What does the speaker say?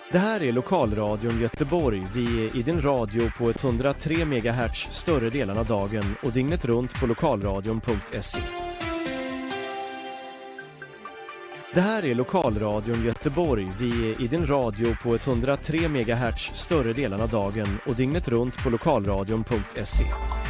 Det här är Lokalradion Göteborg. Vi är i din radio på 103 MHz större delen av dagen och dygnet runt på lokalradion.se. Det här är Lokalradion Göteborg. Vi är i din radio på 103 MHz större delen av dagen och dygnet runt på lokalradion.se.